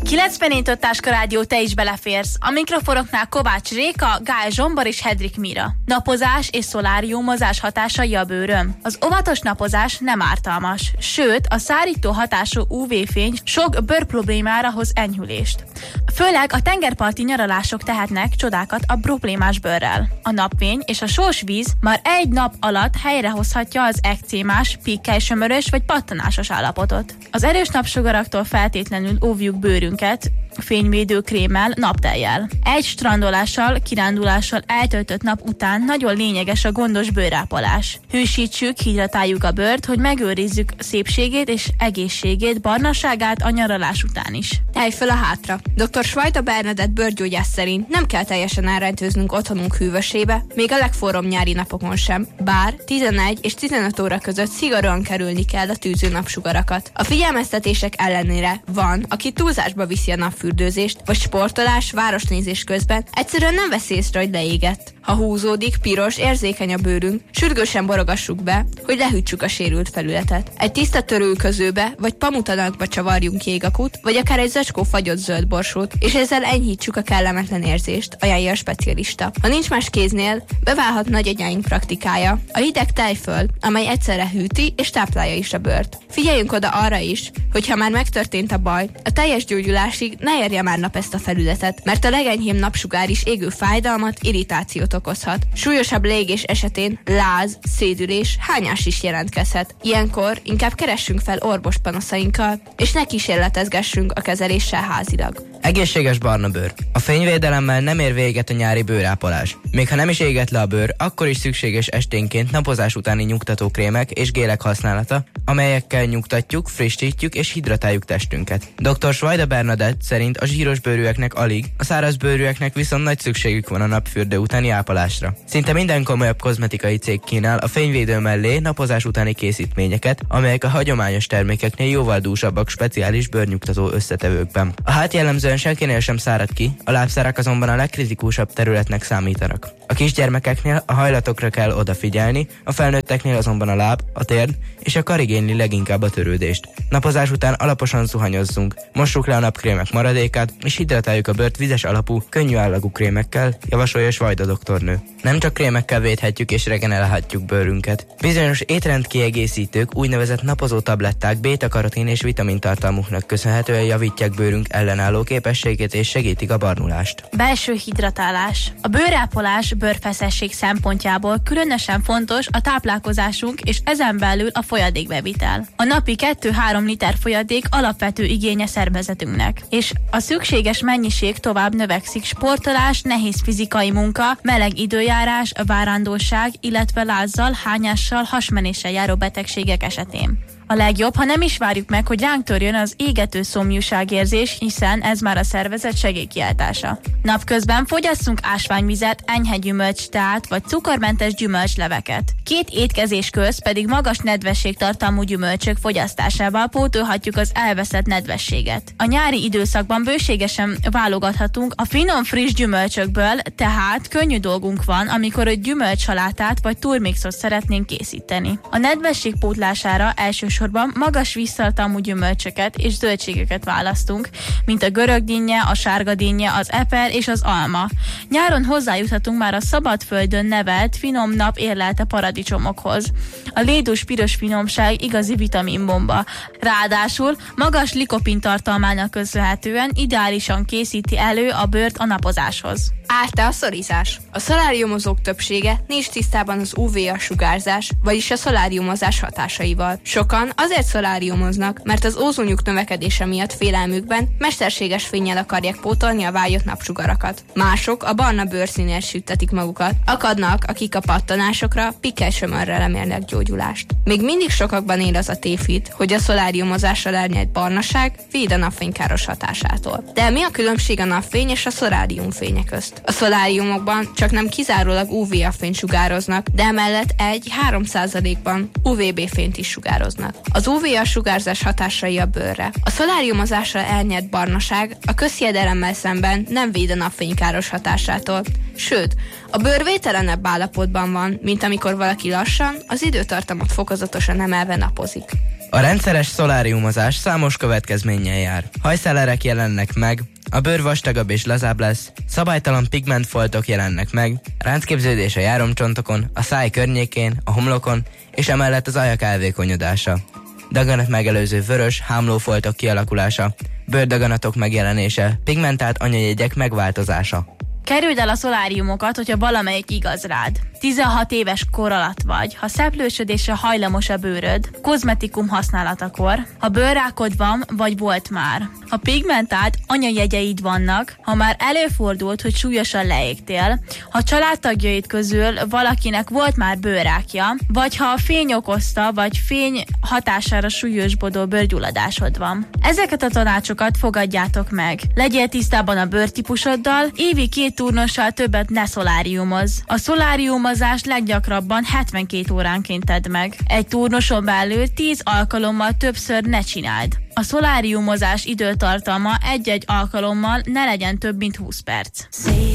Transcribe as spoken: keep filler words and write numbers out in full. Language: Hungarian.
kilencvennégy Táska Rádió, te is beleférsz. A mikrofonoknál Kovács Réka, Gál Zsombor és Hedrik Mira. Napozás és szoláriumozás hatásai a bőrön. Az óvatos napozás nem ártalmas, sőt a szárító hatású ú vé-fény sok bőrproblémára hoz enyhülést. Főleg a tengerparti nyaralások tehetnek csodákat a problémás bőrrel. A napfény és a sós víz már egy nap alatt helyrehozhatja az ekcémás, pikkely-sömörös vagy pattanásos állapotot. Az erős napsugaraktól feltétlenül óvjuk bőrünket fényvédő krémmel, naptejjel. Egy strandolással, kirándulással eltöltött nap után nagyon lényeges a gondos bőrápolás. Hűsítsük, hidratáljuk a bőrt, hogy megőrizzük szépségét és egészségét, barnaságát a nyaralás után is. Telj fel a hátra! doktor Svajta Bernadett bőrgyógyász szerint nem kell teljesen elrejtőznünk otthonunk hűvösébe, még a legforróbb nyári napokon sem, bár tizenegy és tizenöt óra között szigorúan kerülni kell a tűző napsugarakat. A figyelmeztetések ellenére van, aki túlzásba viszi a napfürdőzést, vagy sportolás, városnézés közben egyszerűen nem veszi észre, hogy leégett. Ha húzódik, piros, érzékeny a bőrünk, sürgősen borogassuk be, hogy lehűtsük a sérült felületet. Egy tiszta törülközőbe vagy pamutanakba csavarjunk jégakut, vagy akár egy zacskó fagyott zöld borsót, és ezzel enyhítsük a kellemetlen érzést, ajánlja a specialista. Ha nincs más kéznél, beválhat nagyagyáink praktikája, a hideg tejföl, amely egyszerre hűti és táplálja is a bőrt. Figyeljünk oda arra is, hogy ha már megtörtént a baj, a teljes gyógyulásig ne érje már nap ezt a felületet, mert a legenyhébb napsugár is égő fájdalmat, irritációt okozhat. Súlyosabb leégés esetén láz, szédülés, hányás is jelentkezhet. Ilyenkor inkább keressünk fel orvost panaszainkkal, és ne kísérletezgessünk a kezeléssel házilag. Egészséges barna bőr. A fényvédelemmel nem ér véget a nyári bőrápolás. Még ha nem is éget le a bőr, akkor is szükséges esténként napozás utáni nyugtató krémek és gélek használata, amelyekkel nyugtatjuk, frissítjük és hidratáljuk testünket. doktor Svajta Bernadett szerint a zsíros bőrűeknek alig, a száraz bőrűeknek viszont nagy szükségük van a napfürdő utáni ápolásra. Szinte minden komolyabb kozmetikai cég kínál a fényvédő mellé napozás utáni készítményeket, amelyek a hagyományos termékeknél jóval dúsabbak speciális bőrnyugtató összetevőkben. A hát jellemzően senkinél sem szárad ki, a lábszárak azonban a legkritikusabb területnek számítanak. A kisgyermekeknél a hajlatokra kell odafigyelni, a felnőtteknél azonban a láb, a térd és a kar igényli leginkább a törődést. Napozás után alaposan zuhanyozzunk, mossuk le a napkrémek maradékát, és hidratáljuk a bőrt vizes alapú, könnyű állagú krémekkel, javasolja Svajta doktornő. Nem csak krémekkel védhetjük és regenerálhatjuk bőrünket. Bizonyos étrendkiegészítők, úgynevezett napozó tabletták béta-karotin és vitamintartalmuknak köszönhetően javítják bőrünk ellenálló képességét és segítik a barnulást. Belső hidratálás. A bőrápolás bőrfeszesség szempontjából különösen fontos a táplálkozásunk és ezen belül a folyadékbevitel. A napi kettő-három liter folyadék alapvető igénye szervezetünknek, és a szükséges mennyiség tovább növekszik sportolás, nehéz fizikai munka, meleg időjárás, várandóság, illetve lázzal, hányással, hasmenéssel járó betegségek esetén. A legjobb, ha nem is várjuk meg, hogy ránk törjön az égető szomjúságérzés, hiszen ez már a szervezet segélykiáltása. Napközben fogyasszunk ásványvizet, enyhe gyümölcsteát vagy cukormentes gyümölcsleveket. Két étkezés közt pedig magas nedvességtartalmú gyümölcsök fogyasztásával pótolhatjuk az elveszett nedvességet. A nyári időszakban bőségesen válogathatunk a finom friss gyümölcsökből, tehát könnyű dolgunk van, amikor egy gyümölcsalátát vagy turmixot szeretnénk készíteni. A nedvesség pótlására elsősorban Sorban magas víztartalmú gyümölcsöket és zöldségeket választunk, mint a görögdinnye, a sárgadinnye, az eper és az alma. Nyáron hozzájuthatunk már a szabadföldön nevelt, finom nap érlelte paradicsomokhoz. A lédús piros finomság igazi vitaminbomba. Ráadásul magas likopin tartalmának köszönhetően ideálisan készíti elő a bőrt a napozáshoz. Állte a szorizás. A szoláriumozók többsége nincs tisztában az ú vé-a sugárzás, vagyis a szoláriumozás hatásaival. Sokan azért szoláriumoznak, mert az ózonjuk növekedése miatt félelmükben mesterséges fénnyel akarják pótolni a vágyott napsugarakat. Mások a barna bőrszínért süttetik magukat. Akadnak, akik a pattanásokra, pikkely-sömörre remélnek gyógyulást. Még mindig sokakban él az a tévhit, hogy a szoláriumozással elnyert barnaság véd a napfénykáros hatásától. De mi a különbség a napfény és a szoláriumfénye közt? A szoláriumokban csak nem kizárólag ú vé-a fényt sugároznak, de emellett egy-három százalékban ú vé bé-fényt is sugároznak. Az ú vé-a sugárzás hatásai a bőrre. A szoláriumozással elnyert barnaság a közhiedelemmel szemben nem véd a napfénykáros hatásától. Sőt, a bőr vételenebb állapotban van, mint amikor valaki lassan, az időtartamot fokozatosan emelve napozik. A rendszeres szoláriumozás számos következménnyel jár. Hajszálerek jelennek meg, a bőr vastagabb és lazább lesz, szabálytalan pigmentfoltok jelennek meg, ráncképződés a járomcsontokon, a száj környékén, a homlokon, és emellett az ajak elvékonyodása. Daganat megelőző vörös, hámlófoltok kialakulása, bőrdaganatok megjelenése, pigmentált anyajegyek megváltozása. Kerüld el a szoláriumokat, hogyha valamelyik igaz rád. tizenhat éves kor alatt vagy, ha szeplősödésre hajlamos a bőröd, kozmetikum használatakor, ha bőrrákod van, vagy volt már, ha pigmentált anyajegyeid vannak, ha már előfordult, hogy súlyosan leégtél, ha családtagjaid közül valakinek volt már bőrrákja, vagy ha a fény okozta, vagy fény hatására súlyosbodó bőrgyulladásod van. Ezeket a tanácsokat fogadjátok meg. Legyél tisztában a bőrtípusoddal, évi két turnossal többet ne szoláriumozz. A szoláriumozást leggyakrabban hetvenkét óránként tedd meg. Egy turnoson belül tíz alkalommal többször ne csináld. A szoláriumozás időtartalma egy-egy alkalommal ne legyen több mint húsz perc.